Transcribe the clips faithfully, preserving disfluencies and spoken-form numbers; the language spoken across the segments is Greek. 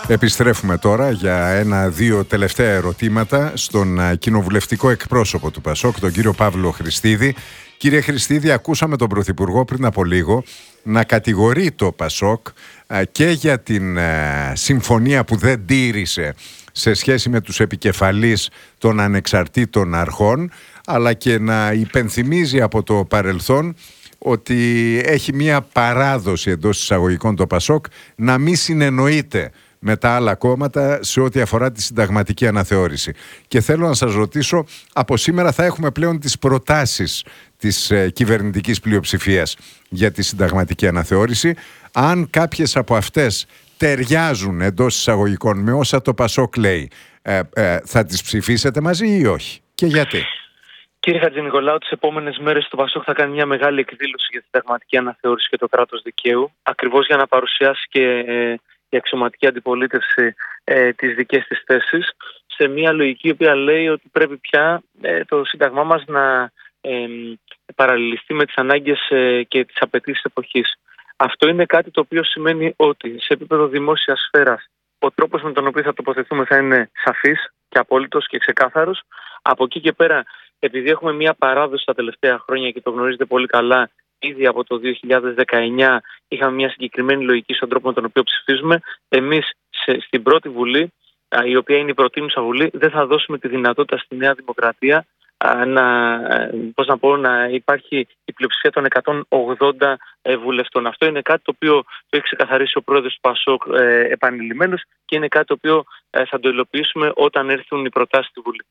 Επιστρέφουμε τώρα για ένα-δύο τελευταία ερωτήματα στον κοινοβουλευτικό εκπρόσωπο του Πασόκ, τον κύριο Παύλο Χριστίδη. Κύριε Χριστίδη, ακούσαμε τον Πρωθυπουργό πριν από λίγο να κατηγορεί το Πασόκ και για την συμφωνία που δεν τήρησε σε σχέση με τους επικεφαλείς των ανεξαρτήτων αρχών, αλλά και να υπενθυμίζει από το παρελθόν ότι έχει μία παράδοση εντός εισαγωγικών το Πασόκ να μην συνεννοείται με τα άλλα κόμματα σε ό,τι αφορά τη συνταγματική αναθεώρηση. Και θέλω να σας ρωτήσω, από σήμερα θα έχουμε πλέον τις προτάσεις της ε, κυβερνητικής πλειοψηφίας για τη συνταγματική αναθεώρηση. Αν κάποιες από αυτές ταιριάζουν εντός εισαγωγικών με όσα το Πασόκ λέει, ε, ε, θα τις ψηφίσετε μαζί ή όχι? Και γιατί? Κύριε Χατζηνικολάου, τις επόμενες μέρες το Πασόκ θα κάνει μια μεγάλη εκδήλωση για τη συνταγματική αναθεώρηση και το κράτος δικαίου, ακριβώς για να παρουσιάσει και ε, η αξιωματική αντιπολίτευση ε, τις δικές της θέσεις, σε μια λογική η οποία λέει ότι πρέπει πια ε, το Σύνταγμά μας να ε, παραλληλιστεί με τις ανάγκες ε, και τις απαιτήσεις εποχής. Αυτό είναι κάτι το οποίο σημαίνει ότι σε επίπεδο δημόσιας σφαίρας ο τρόπος με τον οποίο θα τοποθετούμε θα είναι σαφής και απόλυτος και ξεκάθαρος. Από εκεί και πέρα, επειδή έχουμε μια παράδοση τα τελευταία χρόνια και το γνωρίζετε πολύ καλά, ήδη από το δύο χιλιάδες δεκαεννιά είχαμε μια συγκεκριμένη λογική στον τρόπο με τον οποίο ψηφίζουμε. Εμείς σε, στην πρώτη Βουλή, η οποία είναι η προτείνουσα Βουλή, δεν θα δώσουμε τη δυνατότητα στη Νέα Δημοκρατία να, πώς να, πω, να υπάρχει η πλειοψηφία των εκατόν ογδόντα βουλευτών. Αυτό είναι κάτι το οποίο το έχει ξεκαθαρίσει ο πρόεδρος του Πασόκ ε, επανειλημμένος και είναι κάτι το οποίο ε, θα το υλοποιήσουμε όταν έρθουν οι προτάσεις στη Βουλή.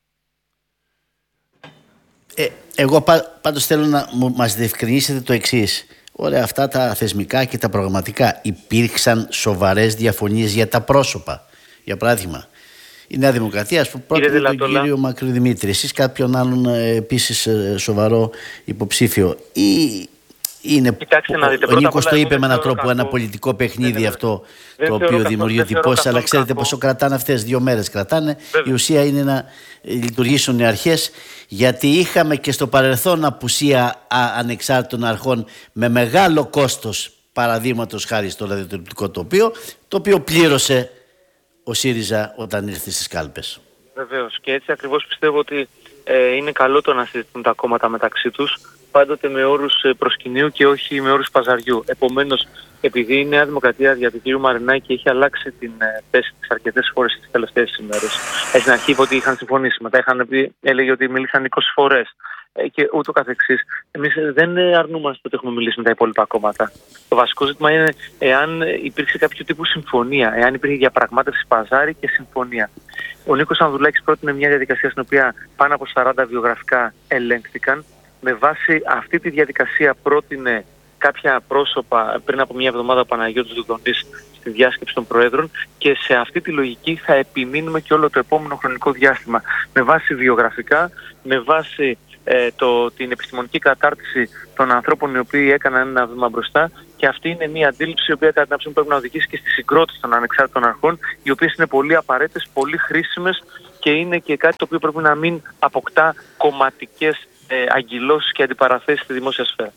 Ε, εγώ πά, πάντως θέλω να μας διευκρινίσετε το εξής. Ωραία, αυτά τα θεσμικά και τα προγραμματικά, υπήρξαν σοβαρές διαφωνίες για τα πρόσωπα? Για παράδειγμα, η Νέα Δημοκρατία, ας πούμε, πρότεινε τον κύριο Μακρυδημήτρη, εσείς κάποιον άλλον ε, επίσης ε, σοβαρό υποψήφιο, ή είναι, Κοιτάξτε, να δείτε, ο Νίκος το είπε με έναν τρόπο, κακό. ένα πολιτικό παιχνίδι ναι, ναι, αυτό δεν το οποίο δημιουργεί εντυπώσεις, αλλά ξέρετε κακό. πόσο κρατάνε αυτές, δύο μέρες κρατάνε. Βέβαια. Η ουσία είναι να λειτουργήσουν οι αρχές, γιατί είχαμε και στο παρελθόν απουσία ανεξάρτητων αρχών με μεγάλο κόστος, παραδείγματος χάρη στο ραδιοτηλεοπτικό τοπίο, το οποίο πλήρωσε ο ΣΥΡΙΖΑ όταν ήρθε στις κάλπες. Βεβαίως. Και έτσι ακριβώς πιστεύω ότι ε, είναι καλό το να συζητούν τα κόμματα μεταξύ τους, πάντοτε με όρους προσκυνείου και όχι με όρους παζαριού. Επομένως, επειδή η Νέα Δημοκρατία δια του κ. Μαρινάκη έχει αλλάξει την ε, θέση της αρκετές φορές τις τελευταίες ημέρες. Ε, στην αρχή είπε ότι είχαν συμφωνήσει, μετά είχαν πει, έλεγε ότι μίλησαν είκοσι φορές ε, και ούτω καθεξής. Εμείς δεν αρνούμαστε ότι έχουμε μιλήσει με τα υπόλοιπα κόμματα. Το βασικό ζήτημα είναι εάν υπήρξε κάποιο τύπου συμφωνία, εάν υπήρχε διαπραγμάτευση παζάρι και συμφωνία. Ο Νίκος Ανδρουλάκης πρότεινε μια διαδικασία στην οποία πάνω από σαράντα βιογραφικά ελέγχθηκαν. Με βάση αυτή τη διαδικασία πρότεινε κάποια πρόσωπα πριν από μια εβδομάδα ο Παναγιώτης Δουδονής στη διάσκεψη των Προέδρων και σε αυτή τη λογική θα επιμείνουμε και όλο το επόμενο χρονικό διάστημα. Με βάση βιογραφικά, με βάση ε, το, την επιστημονική κατάρτιση των ανθρώπων οι οποίοι έκαναν ένα βήμα μπροστά, και αυτή είναι μια αντίληψη η οποία κατά την άποψή μου πρέπει να οδηγήσει και στη συγκρότηση των ανεξάρτητων αρχών, οι οποίες είναι πολύ απαραίτητες, πολύ χρήσιμες και είναι και κάτι το οποίο πρέπει να μην αποκτά κομματικές ε, αγκυλώσεις και αντιπαραθέσεις στη δημόσια σφαίρα.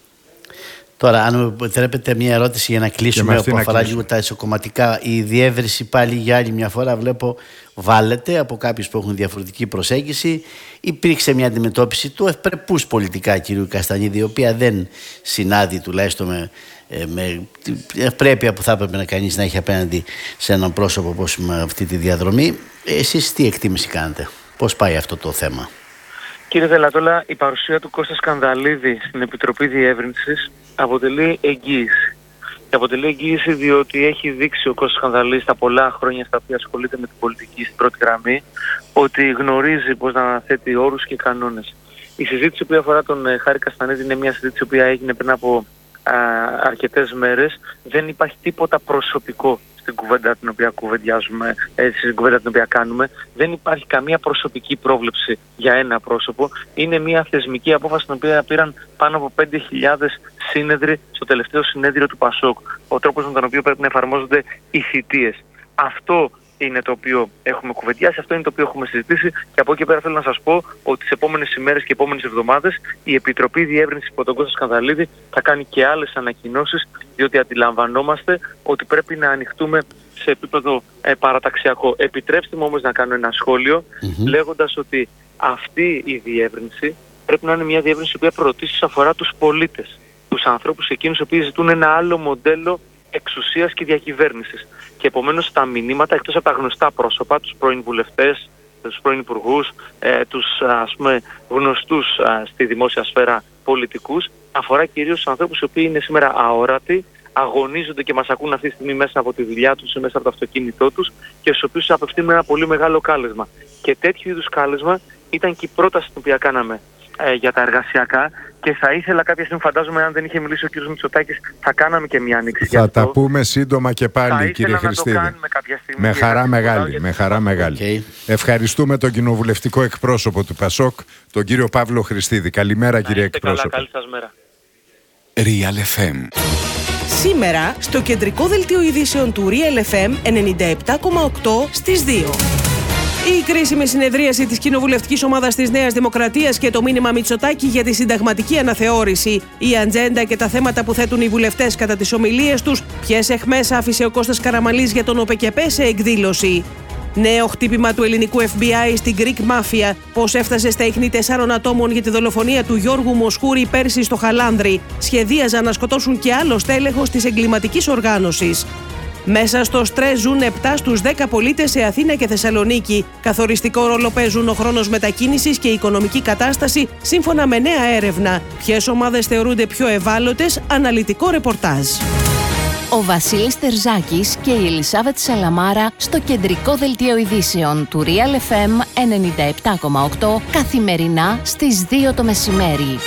Τώρα, αν μου επιτρέπετε μια ερώτηση για να κλείσουμε, που αφορά λίγο τα ισοκομματικά. Η διεύρυνση πάλι για άλλη μια φορά βλέπω βάλετε από κάποιους που έχουν διαφορετική προσέγγιση. Υπήρξε μια αντιμετώπιση του ευπρεπούς πολιτικά κυρίου Καστανίδη, η οποία δεν συνάδει τουλάχιστον με, με την ευπρέπεια που θα έπρεπε να κανείς να έχει απέναντι σε έναν πρόσωπο όπως με αυτή τη διαδρομή. Εσείς τι εκτίμηση κάνετε, πώς πάει αυτό το θέμα? Κύριε Δελατόλα, η παρουσία του Κώστα Σκανδαλίδη στην Επιτροπή Διεύρυνσης αποτελεί εγγύηση. Και αποτελεί εγγύηση διότι έχει δείξει ο Κώστας Σκανδαλίδης τα πολλά χρόνια στα οποία ασχολείται με την πολιτική στην πρώτη γραμμή ότι γνωρίζει πώς να θέτει όρους και κανόνες. Η συζήτηση που αφορά τον Χάρη Καστανίδη είναι μια συζήτηση που έγινε πριν από α, αρκετές μέρες. Δεν υπάρχει τίποτα προσωπικό στην κουβέντα την οποία κουβεντιάζουμε, στην κουβέντα την οποία κάνουμε. Δεν υπάρχει καμία προσωπική πρόβλεψη για ένα πρόσωπο. Είναι μια θεσμική απόφαση την οποία πήραν πάνω από πέντε χιλιάδες σύνεδροι στο τελευταίο συνέδριο του Πασόκ. Ο τρόπος με τον οποίο πρέπει να εφαρμόζονται οι θητείες. Αυτό είναι το οποίο έχουμε κουβεντιάσει, αυτό είναι το οποίο έχουμε συζητήσει και από εκεί πέρα θέλω να σας πω ότι τις επόμενες ημέρες και επόμενες εβδομάδες η Επιτροπή Διεύρυνσης από τον Κώστα Σκανδαλίδη θα κάνει και άλλες ανακοινώσεις, διότι αντιλαμβανόμαστε ότι πρέπει να ανοιχτούμε σε επίπεδο ε, παραταξιακό. Επιτρέψτε μου όμως να κάνω ένα σχόλιο mm-hmm. λέγοντας ότι αυτή η διεύρυνση πρέπει να είναι μια διεύρυνση που πρωτίστως αφορά τους πολίτες, τους ανθρώπους εκείνους οι οποίοι ζητούν ένα άλλο μοντέλο εξουσίας και διακυβέρνησης. Και επομένως τα μηνύματα, εκτός από τα γνωστά πρόσωπα, τους πρώην βουλευτές, τους πρώην υπουργούς, ε, τους ας πούμε γνωστούς α, στη δημόσια σφαίρα πολιτικούς, αφορά κυρίως τους ανθρώπους οι οποίοι είναι σήμερα αόρατοι, αγωνίζονται και μας ακούν αυτή τη στιγμή μέσα από τη δουλειά τους ή μέσα από το αυτοκίνητό τους και στους οποίους απευθύνουμε ένα πολύ μεγάλο κάλεσμα. Και τέτοιου είδους κάλεσμα ήταν και η πρόταση την οποία κάναμε ε, για τα εργασιακά και θα ήθελα κάποια στιγμή, φαντάζομαι, αν δεν είχε μιλήσει ο κ. Μητσοτάκης, θα κάναμε και μια ανοίξη. Θα τα πούμε σύντομα και πάλι, κύριε Χριστίδη. Θα κάνουμε κάποια στιγμή. Με χαρά μεγάλη, με χαρά μεγάλη. Okay. Ευχαριστούμε τον κοινοβουλευτικό εκπρόσωπο του ΠΑΣΟΚ, τον κύριο Παύλο Χριστίδη. Καλημέρα, κύριε εκπρόσωπο. Καλή σας μέρα. Real εφ εμ. Σήμερα, στο κεντρικό δελτίο ειδήσεων του Real εφ εμ ενενήντα επτά κόμμα οκτώ στις δύο. Η κρίσιμη συνεδρίαση της κοινοβουλευτικής ομάδας της Νέας Δημοκρατίας και το μήνυμα Μητσοτάκη για τη συνταγματική αναθεώρηση. Η ατζέντα και τα θέματα που θέτουν οι βουλευτές κατά τις ομιλίες τους. Ποιες αιχμές άφησε ο Κώστας Καραμανλής για τον ΟΠΕΚΕΠΕ σε εκδήλωση. Νέο χτύπημα του ελληνικού εφ μπι άι στην Greek Mafia. Πώς έφτασε στα ίχνη τεσσάρων ατόμων για τη δολοφονία του Γιώργου Μοσχούρη πέρσι στο Χαλάνδρι. Σχεδίαζαν να σκοτώσουν και άλλο στέλεχος της εγκληματικής οργάνωσης. Μέσα στο στρες ζουν επτά στους δέκα πολίτες σε Αθήνα και Θεσσαλονίκη. Καθοριστικό ρόλο παίζουν ο χρόνος μετακίνησης και η οικονομική κατάσταση, σύμφωνα με νέα έρευνα. Ποιες ομάδες θεωρούνται πιο ευάλωτες, αναλυτικό ρεπορτάζ. Ο Βασίλης Τερζάκης και η Ελισάβετ Σαλαμάρα στο κεντρικό δελτίο ειδήσεων του Real εφ εμ ενενήντα επτά κόμμα οκτώ καθημερινά στις δύο το μεσημέρι.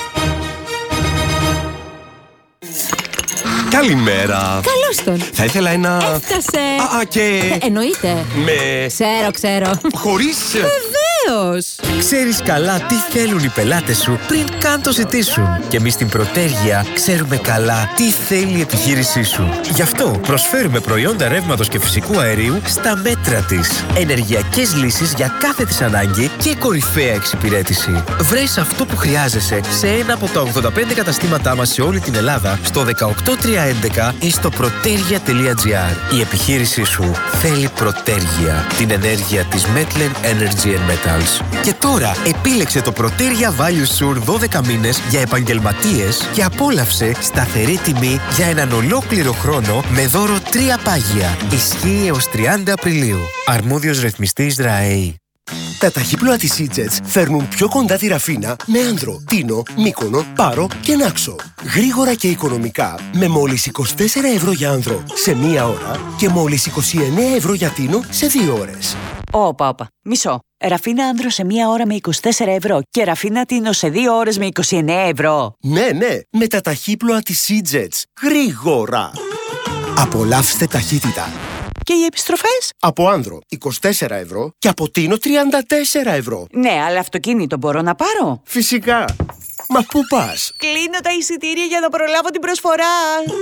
Καλημέρα. Καλώς τον. Θα ήθελα ένα... Έφτασε. Α, α και... Ε, εννοείται. Με... Ξέρω, ξέρω. Χωρίς... Βεβαίως. Ξέρεις καλά τι θέλουν οι πελάτες σου πριν καν το ζητήσουν. Και εμείς στην Πρωτέργεια ξέρουμε καλά τι θέλει η επιχείρησή σου. Γι' αυτό προσφέρουμε προϊόντα ρεύματος και φυσικού αερίου στα μέτρα της. Ενεργειακές λύσεις για κάθε της ανάγκη και κορυφαία εξυπηρέτηση. Βρες αυτό που χρειάζεσαι σε ένα από τα ογδόντα πέντε καταστήματά μας σε όλη την Ελλάδα, στο δεκαοκτώ τριακόσια έντεκα ή στο protergia τελεία gr. Η επιχείρησή σου θέλει Πρωτέργεια, την ενέργεια της Metlen Energy and Metals. Και τώρα επίλεξε το Protergia Value Sur δώδεκα μήνες για επαγγελματίες και απόλαυσε σταθερή τιμή για έναν ολόκληρο χρόνο με δώρο τρία πάγια. Ισχύει έως τριάντα Απριλίου. Αρμόδιος ρυθμιστής ΡΑΕΗ. Τα ταχύπλοα της Σίτζετς φέρνουν πιο κοντά τη Ραφίνα με Άνδρο, Τίνο, Μύκονο, Πάρο και Νάξο. Γρήγορα και οικονομικά με μόλις είκοσι τέσσερα ευρώ για Άνδρο σε μία ώρα και μόλις είκοσι εννέα ευρώ για Τίνο σε δύο ώρες. Όπα, όπα. Μισό. Ραφίνα Άνδρο σε μία ώρα με είκοσι τέσσερα ευρώ και Ραφίνα Τίνο σε δύο ώρες με είκοσι εννέα ευρώ. Ναι, ναι. Με τα ταχύπλοα της Σίτζετς. Γρήγορα. Απολαύστε ταχύτητα. Και οι επιστροφές? Από Άνδρο είκοσι τέσσερα ευρώ και από Τίνο τριάντα τέσσερα ευρώ. Ναι, αλλά αυτοκίνητο μπορώ να πάρω? Φυσικά. Μα πού πας? Κλείνω τα εισιτήρια για να προλάβω την προσφορά.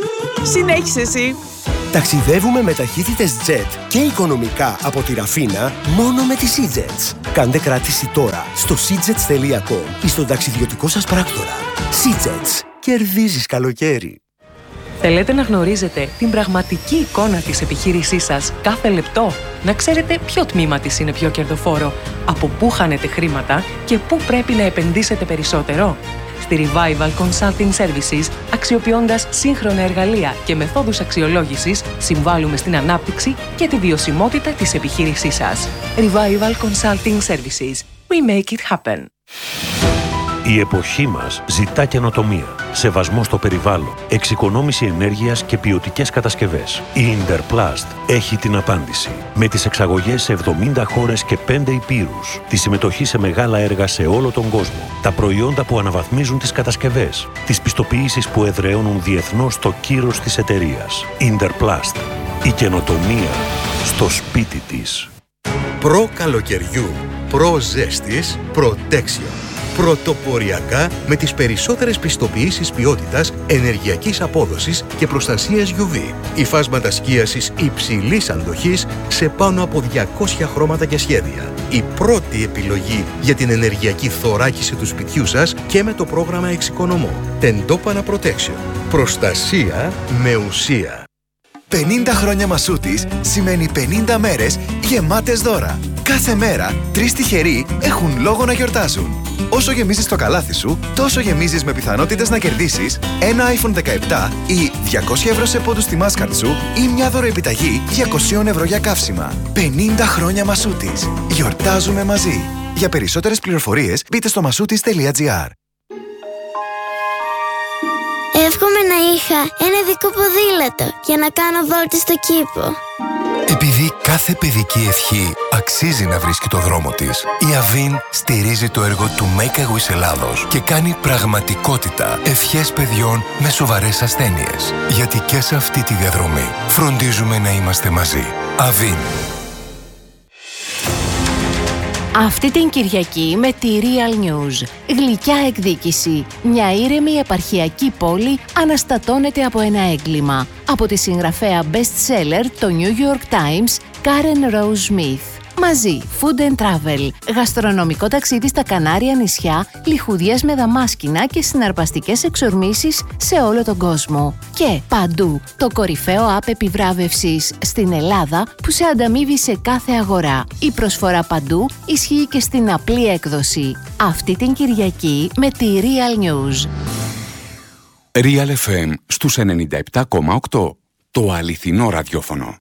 Συνέχισε εσύ. Ταξιδεύουμε με ταχύτητες Jet και οικονομικά από τη Ραφίνα μόνο με τη Seajets. Κάντε κράτηση τώρα στο seajets τελεία com ή στον ταξιδιωτικό σας πράκτορα. Seajets. Κερδίζεις καλοκαίρι. Θέλετε να γνωρίζετε την πραγματική εικόνα της επιχείρησής σας κάθε λεπτό? Να ξέρετε ποιο τμήμα της είναι πιο κερδοφόρο, από πού χάνετε χρήματα και πού πρέπει να επενδύσετε περισσότερο? Στη Revival Consulting Services, αξιοποιώντας σύγχρονα εργαλεία και μεθόδους αξιολόγησης, συμβάλλουμε στην ανάπτυξη και τη βιωσιμότητα της επιχείρησής σας. Revival Consulting Services. We make it happen. Η εποχή μας ζητά καινοτομία, σεβασμό στο περιβάλλον, εξοικονόμηση ενέργειας και ποιοτικές κατασκευές. Η Interplast έχει την απάντηση. Με τις εξαγωγές σε εβδομήντα χώρες και πέντε υπήρους, τη συμμετοχή σε μεγάλα έργα σε όλο τον κόσμο, τα προϊόντα που αναβαθμίζουν τις κατασκευές, τις πιστοποιήσεις που εδραιώνουν διεθνώς το κύρος της εταιρείας. Interplast. Η καινοτομία στο σπίτι της. Προ καλοκαιριού, προ ζέστης, Protection. Πρωτοποριακά με τις περισσότερες πιστοποιήσεις ποιότητας, ενεργειακής απόδοσης και προστασίας γιου βι. Υφάσματα σκίασης υψηλής αντοχής σε πάνω από διακόσια χρώματα και σχέδια. Η πρώτη επιλογή για την ενεργειακή θωράκιση του σπιτιού σας και με το πρόγραμμα Εξοικονομώ. Τεντόπανα Protection. Προστασία με ουσία. πενήντα χρόνια Μασούτης σημαίνει πενήντα μέρες γεμάτες δώρα. Κάθε μέρα, τρεις τυχεροί έχουν λόγο να γιορτάζουν. Όσο γεμίζεις το καλάθι σου, τόσο γεμίζεις με πιθανότητες να κερδίσεις ένα άιφον δεκαεπτά ή διακόσια ευρώ σε πόντους στη Mastercard σου ή μια δωροεπιταγή διακόσια ευρώ για καύσιμα. πενήντα χρόνια Μασούτης. Γιορτάζουμε μαζί. Για περισσότερες πληροφορίες μπείτε στο μασούτης τελεία τζι άρ. Εύχομαι να είχα ένα δικό ποδήλατο για να κάνω βόλτες στο κήπο. Επειδή κάθε παιδική ευχή αξίζει να βρίσκει το δρόμο της, η Αβίν στηρίζει το έργο του Make a Wish Ελλάδος και κάνει πραγματικότητα ευχές παιδιών με σοβαρές ασθένειες. Γιατί και σε αυτή τη διαδρομή φροντίζουμε να είμαστε μαζί. Αβίν. Αυτή την Κυριακή με τη Real News. Γλυκιά εκδίκηση. Μια ήρεμη επαρχιακή πόλη αναστατώνεται από ένα έγκλημα. Από τη συγγραφέα best seller το New York Times, Karen Rose Smith. Μαζί, Food and Travel, γαστρονομικό ταξίδι στα Κανάρια νησιά, λιχουδιές με δαμάσκηνα και συναρπαστικές εξορμήσεις σε όλο τον κόσμο. Και παντού, το κορυφαίο app επιβράβευσης στην Ελλάδα που σε ανταμείβει σε κάθε αγορά. Η προσφορά παντού ισχύει και στην απλή έκδοση. Αυτή την Κυριακή με τη Real News. Real εφ εμ στους ενενήντα επτά κόμμα οκτώ. Το αληθινό ραδιόφωνο.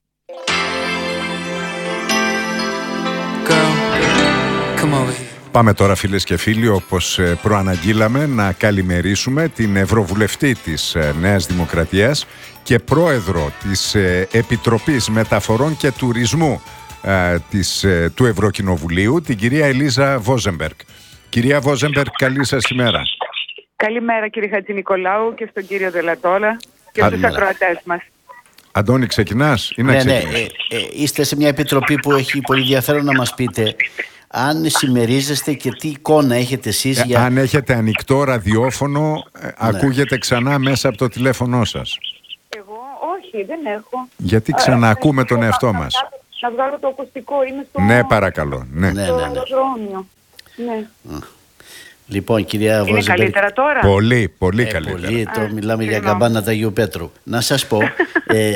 Πάμε τώρα, φίλες και φίλοι, όπως προαναγγείλαμε, να καλημερίσουμε την Ευρωβουλευτή της Νέας Δημοκρατίας και πρόεδρο της Επιτροπής Μεταφορών και Τουρισμού της, του Ευρωκοινοβουλίου, την κυρία Ελίζα Βόζεμπεργκ. Κυρία Βόζεμπεργκ, καλή σας ημέρα. Καλημέρα κύριε Χατζηνικολάου και στον κύριο Δελατόλα και στους ακροατές μας. Αντώνη, ξεκινάς ή να ναι, ξεκινάς? Ναι, ε, ε, είστε σε μια επιτροπή που έχει πολύ ενδιαφέρον να μας πείτε αν συμμερίζεστε και τι εικόνα έχετε εσείς. Ε, για... Αν έχετε ανοιχτό ραδιόφωνο, ε, ναι. ακούγεται ξανά μέσα από το τηλέφωνό σας. Εγώ όχι, δεν έχω. Γιατί ξαναακούμε τον εαυτό μας. Να βγάλω το ακουστικό, είμαι στο... Ναι, παρακαλώ. Ναι, ναι, στο ναι, αεροδρόμιο. Ναι. Λοιπόν, κυρία Είναι Βόζεμπεργκ, καλύτερα τώρα? Πολύ, πολύ ε, καλύτερα. Πολύ, το Α, μιλάμε για συγγνώμη. καμπάνα του Αγίου Πέτρου. Να σας πω, ε,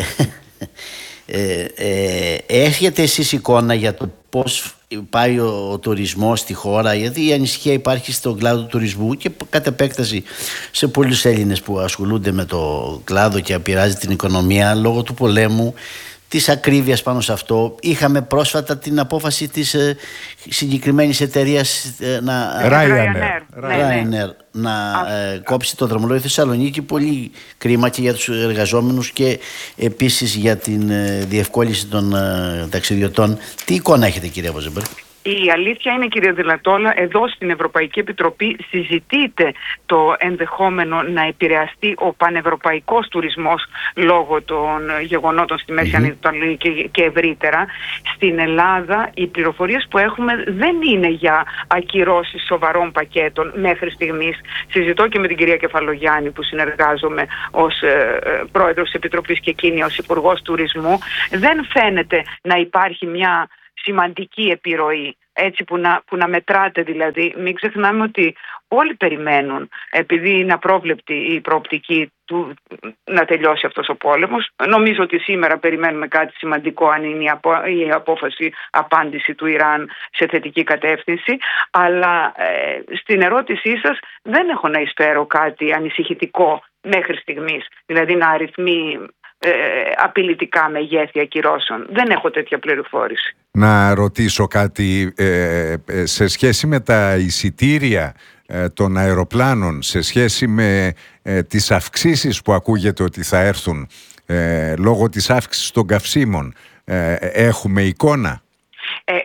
ε, ε, έχετε εσείς εικόνα για το πώς πάει ο, ο τουρισμός στη χώρα? Γιατί η ανησυχία υπάρχει στον κλάδο του τουρισμού και κατ' επέκταση σε πολλούς Έλληνες που ασχολούνται με το κλάδο και επηρεάζει την οικονομία λόγω του πολέμου, της ακρίβειας πάνω σε αυτό. Είχαμε πρόσφατα την απόφαση της ε, συγκεκριμένης εταιρείας ε, να, Ryanair. Ryanair, να ε, κόψει το δρομολόγιο Θεσσαλονίκη. Πολύ κρίμα και για τους εργαζόμενους και επίσης για την ε, διευκόλυνση των ε, ταξιδιωτών. Τι εικόνα έχετε, κυρία Βόζεμπεργκ? Η αλήθεια είναι, κύριε Δηλατόλα, εδώ στην Ευρωπαϊκή Επιτροπή συζητείται το ενδεχόμενο να επηρεαστεί ο πανευρωπαϊκός τουρισμός λόγω των γεγονότων στη Μέση Ανατολή και, και ευρύτερα. Στην Ελλάδα οι πληροφορίες που έχουμε δεν είναι για ακυρώσεις σοβαρών πακέτων μέχρι στιγμής. Συζητώ και με την κυρία Κεφαλογιάννη που συνεργάζομαι ως ε, πρόεδρος της Επιτροπής και εκείνη ως Υπουργός Τουρισμού. Δεν φαίνεται να υπάρχει μια σημαντική επιρροή, έτσι που να, που να μετράτε δηλαδή. Μην ξεχνάμε ότι όλοι περιμένουν, επειδή είναι απρόβλεπτη η προοπτική του να τελειώσει αυτός ο πόλεμος. Νομίζω ότι σήμερα περιμένουμε κάτι σημαντικό, αν είναι η, απο, η απόφαση απάντηση του Ιράν σε θετική κατεύθυνση, αλλά ε, στην ερώτησή σας δεν έχω να εισφέρω κάτι ανησυχητικό μέχρι στιγμής, δηλαδή να αριθμεί Ε, απειλητικά μεγέθη ακυρώσεων. Δεν έχω τέτοια πληροφόρηση. Να ρωτήσω κάτι ε, ε, σε σχέση με τα εισιτήρια ε, των αεροπλάνων, σε σχέση με ε, τις αυξήσεις που ακούγεται ότι θα έρθουν ε, λόγω της αύξησης των καυσίμων. Ε, έχουμε εικόνα? Ε, ε,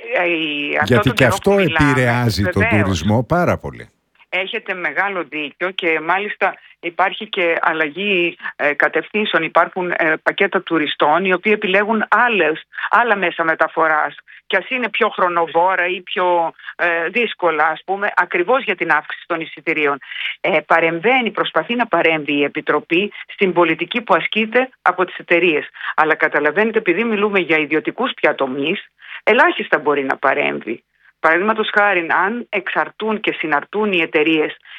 Γιατί και αυτό μιλάμε, επηρεάζει βεβαίως, τον τουρισμό πάρα πολύ. Έχετε μεγάλο δίκιο και μάλιστα υπάρχει και αλλαγή ε, κατευθύνσεων. Υπάρχουν ε, πακέτα τουριστών οι οποίοι επιλέγουν άλλες, άλλα μέσα μεταφοράς και ας είναι πιο χρονοβόρα ή πιο ε, δύσκολα, ας πούμε, ακριβώς για την αύξηση των εισιτηρίων. Ε, παρεμβαίνει, προσπαθεί να παρέμβει η Επιτροπή στην πολιτική που ασκείται από τις εταιρείες. Αλλά καταλαβαίνετε, επειδή μιλούμε για ιδιωτικούς πια τομείς, ελάχιστα μπορεί να παρέμβει. Παραδείγματος χάρη, αν εξαρτούν και συναρτούν οι εταιρείες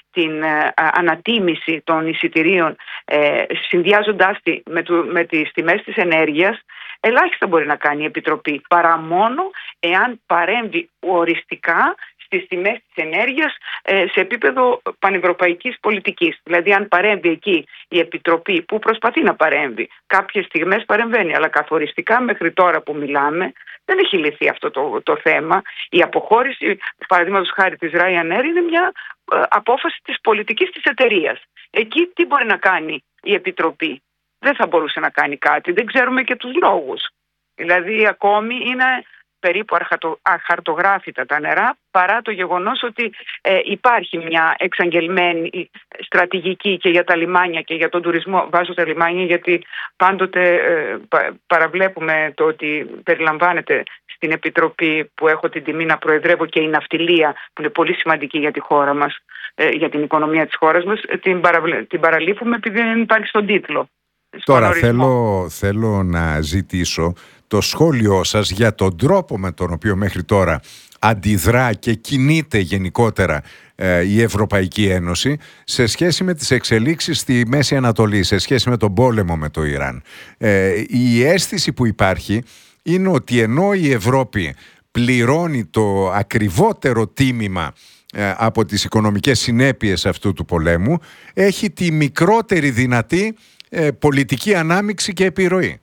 την ε, ανατίμηση των εισιτηρίων, ε, συνδυάζοντάς τη με, του, με τις τιμές της ενέργειας, ελάχιστα μπορεί να κάνει η Επιτροπή, παρά μόνο εάν παρέμβει οριστικά στις τιμές της ενέργειας ε, σε επίπεδο πανευρωπαϊκής πολιτικής. Δηλαδή αν παρέμβει εκεί η Επιτροπή, που προσπαθεί να παρέμβει, κάποιες στιγμές παρεμβαίνει, αλλά καθοριστικά μέχρι τώρα που μιλάμε δεν έχει λυθεί αυτό το, το θέμα. Η αποχώρηση, παραδείγματος χάρη της Ryanair, είναι μια ε, απόφαση της πολιτικής της εταιρείας. Εκεί τι μπορεί να κάνει η Επιτροπή? Δεν θα μπορούσε να κάνει κάτι, δεν ξέρουμε και τους λόγους. Δηλαδή ακόμη είναι περίπου αχαρτογράφητα τα νερά, παρά το γεγονός ότι ε, υπάρχει μια εξαγγελμένη στρατηγική και για τα λιμάνια και για τον τουρισμό. Βάζω τα λιμάνια γιατί πάντοτε ε, πα, παραβλέπουμε το ότι περιλαμβάνεται στην Επιτροπή που έχω την τιμή να προεδρεύω και η ναυτιλία, που είναι πολύ σημαντική για τη χώρα μας, ε, για την οικονομία της χώρας μας, την, παραβλε, την παραλείπουμε επειδή δεν υπάρχει στον τίτλο. Τώρα θέλω, θέλω να ζητήσω το σχόλιο σας για τον τρόπο με τον οποίο μέχρι τώρα αντιδρά και κινείται γενικότερα ε, η Ευρωπαϊκή Ένωση σε σχέση με τις εξελίξεις στη Μέση Ανατολή, σε σχέση με τον πόλεμο με το Ιράν. Ε, η αίσθηση που υπάρχει είναι ότι ενώ η Ευρώπη πληρώνει το ακριβότερο τίμημα ε, από τις οικονομικές συνέπειες αυτού του πολέμου, έχει τη μικρότερη δυνατή ε, πολιτική ανάμειξη και επιρροή.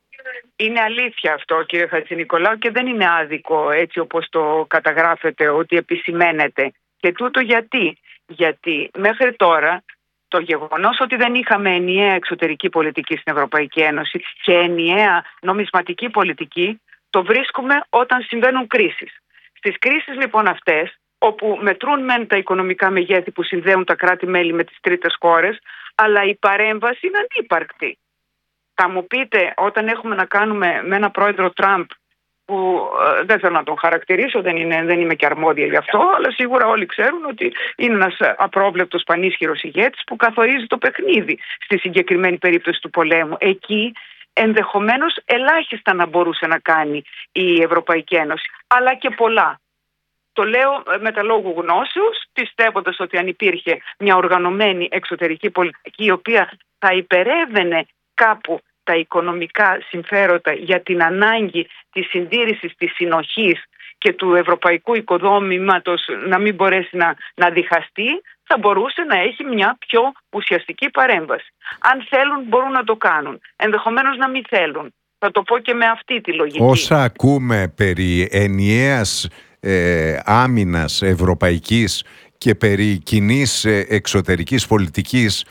Είναι αλήθεια αυτό, κύριε Χατζηνικολάου, και δεν είναι άδικο έτσι όπως το καταγράφεται, ότι επισημαίνεται. Και τούτο γιατί? Γιατί μέχρι τώρα το γεγονός ότι δεν είχαμε ενιαία εξωτερική πολιτική στην Ευρωπαϊκή Ένωση και ενιαία νομισματική πολιτική το βρίσκουμε όταν συμβαίνουν κρίσεις. Στις κρίσεις λοιπόν αυτές, όπου μετρούν μεν τα οικονομικά μεγέθη που συνδέουν τα κράτη-μέλη με τις τρίτες χώρες, αλλά η παρέμβαση είναι ανύπαρκτη. Θα μου πείτε, όταν έχουμε να κάνουμε με ένα πρόεδρο Τραμπ, που ε, δεν θέλω να τον χαρακτηρίσω, δεν, είναι, δεν είμαι και αρμόδια γι' αυτό, αλλά σίγουρα όλοι ξέρουν ότι είναι ένας απρόβλεπτος πανίσχυρος ηγέτης που καθορίζει το παιχνίδι στη συγκεκριμένη περίπτωση του πολέμου. Εκεί ενδεχομένως ελάχιστα να μπορούσε να κάνει η Ευρωπαϊκή Ένωση, αλλά και πολλά. Το λέω με τα λόγου γνώσεως, πιστεύοντας ότι αν υπήρχε μια οργανωμένη εξωτερική πολιτική, η οποία θα υπερεύαινε κάπου τα οικονομικά συμφέροντα για την ανάγκη της συντήρησης της συνοχής και του ευρωπαϊκού οικοδόμηματος να μην μπορέσει να, να διχαστεί, θα μπορούσε να έχει μια πιο ουσιαστική παρέμβαση. Αν θέλουν μπορούν να το κάνουν, ενδεχομένως να μην θέλουν. Θα το πω και με αυτή τη λογική. Όσα ακούμε περί ενιαίας ε, άμυνας ευρωπαϊκής και περί κοινής ε, εξωτερικής πολιτικής,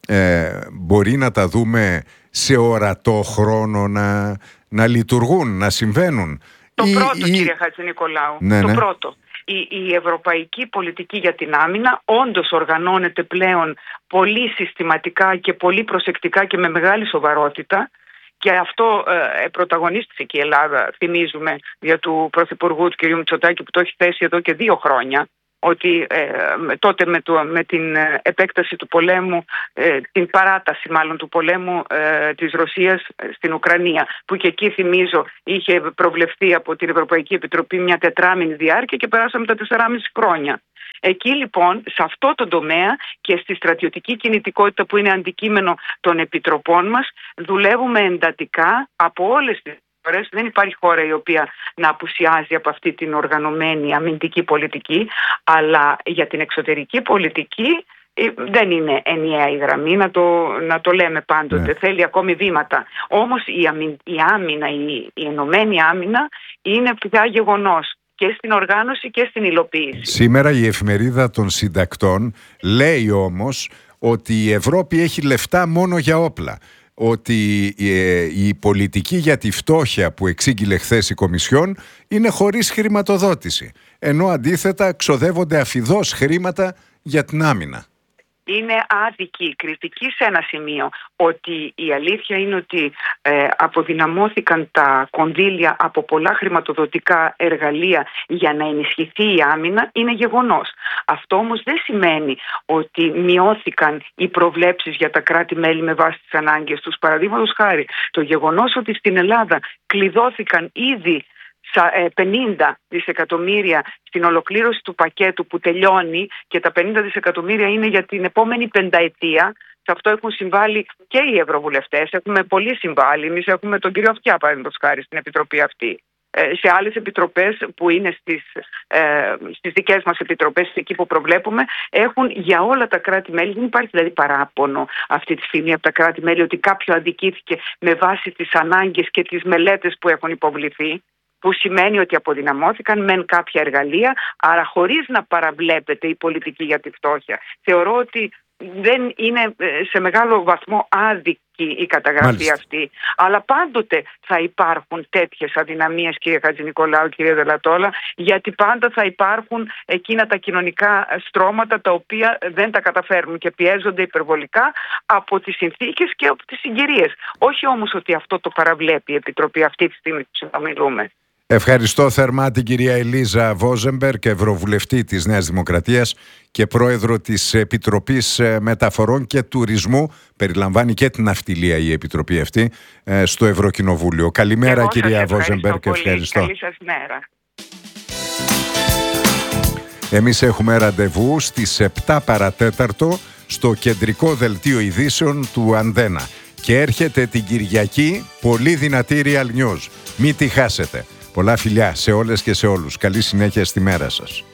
ε, μπορεί να τα δούμε σε ορατό χρόνο να, να λειτουργούν, να συμβαίνουν? Το ή, πρώτο, ή... κύριε Χατζηνικολάου, ναι, το ναι. πρώτο. Η, η ευρωπαϊκή πολιτική για την άμυνα όντως οργανώνεται πλέον πολύ συστηματικά και πολύ προσεκτικά και με μεγάλη σοβαρότητα, και αυτό ε, πρωταγωνίστησε και η Ελλάδα, θυμίζουμε, για του Πρωθυπουργού του κ. Μητσοτάκη, που το έχει θέσει εδώ και δύο χρόνια, ότι ε, τότε με, το, με την επέκταση του πολέμου, ε, την παράταση μάλλον του πολέμου ε, της Ρωσίας στην Ουκρανία, που και εκεί θυμίζω είχε προβλεφθεί από την Ευρωπαϊκή Επιτροπή μια τετράμινη διάρκεια και περάσαμε τα τεσσεράμισι χρόνια. Εκεί λοιπόν, σε αυτό το τομέα και στη στρατιωτική κινητικότητα που είναι αντικείμενο των επιτροπών μας, δουλεύουμε εντατικά από όλες τις χώρες. Δεν υπάρχει χώρα η οποία να απουσιάζει από αυτή την οργανωμένη αμυντική πολιτική, αλλά για την εξωτερική πολιτική δεν είναι ενιαία η γραμμή, να το, να το λέμε πάντοτε. Ναι. Θέλει ακόμη βήματα. Όμως η, αμυ, η άμυνα, η, η ενωμένη άμυνα είναι πια γεγονός και στην οργάνωση και στην υλοποίηση. Σήμερα η εφημερίδα των συντακτών λέει όμως ότι η Ευρώπη έχει λεφτά μόνο για όπλα. Ότι η πολιτική για τη φτώχεια που εξήγηλε χθες η Κομισιόν είναι χωρίς χρηματοδότηση, ενώ αντίθετα ξοδεύονται αφιδώς χρήματα για την άμυνα. Είναι άδικη η κριτική σε ένα σημείο, ότι η αλήθεια είναι ότι ε, αποδυναμώθηκαν τα κονδύλια από πολλά χρηματοδοτικά εργαλεία για να ενισχυθεί η άμυνα, είναι γεγονός. Αυτό όμως δεν σημαίνει ότι μειώθηκαν οι προβλέψεις για τα κράτη-μέλη με βάση τις ανάγκες τους. Παραδείγματος χάρη, το γεγονός ότι στην Ελλάδα κλειδώθηκαν ήδη πενήντα δισεκατομμύρια στην ολοκλήρωση του πακέτου που τελειώνει και τα πενήντα δισεκατομμύρια είναι για την επόμενη πενταετία. Σε αυτό έχουν συμβάλει και οι ευρωβουλευτές. Έχουμε πολύ συμβάλει. Εμείς έχουμε τον κύριο Αυτιά, παραδείγματος χάρη, στην επιτροπή αυτή. Σε άλλες επιτροπές που είναι στις, ε, στις δικές μας επιτροπές, εκεί που προβλέπουμε, έχουν για όλα τα κράτη-μέλη. Δεν υπάρχει δηλαδή παράπονο αυτή τη στιγμή από τα κράτη-μέλη ότι κάποιο αδικήθηκε με βάση τις ανάγκες και τις μελέτες που έχουν υποβληθεί, που σημαίνει ότι αποδυναμώθηκαν μεν κάποια εργαλεία, άρα χωρίς να παραβλέπεται η πολιτική για τη φτώχεια. Θεωρώ ότι δεν είναι σε μεγάλο βαθμό άδικη η καταγραφή Μάλιστα. αυτή. Αλλά πάντοτε θα υπάρχουν τέτοιες αδυναμίες, κύριε Χατζηνικολάου, κύριε Δελατόλα, γιατί πάντα θα υπάρχουν εκείνα τα κοινωνικά στρώματα τα οποία δεν τα καταφέρνουν και πιέζονται υπερβολικά από τις συνθήκες και από τις συγκυρίες. Όχι όμως ότι αυτό το παραβλέπει η Επιτροπή αυτή τη στιγμή που συνομιλούμε. Ευχαριστώ θερμά την κυρία Ελίζα Βόζεμπεργκ, Ευρωβουλευτή της Νέας Δημοκρατίας και Πρόεδρο της Επιτροπής Μεταφορών και Τουρισμού. Περιλαμβάνει και την ναυτιλία η Επιτροπή αυτή στο Ευρωκοινοβούλιο. Καλημέρα εγώ κυρία Βόζεμπεργκ, ευχαριστώ. Καλή σας μέρα. Εμείς έχουμε ραντεβού στις επτά παρατέταρτο στο κεντρικό δελτίο ειδήσεων του Ανδένα. Και έρχεται την Κυριακή πολύ δυνατή Real News. Μην τη χάσετε. Πολλά φιλιά σε όλες και σε όλους. Καλή συνέχεια στη μέρα σας.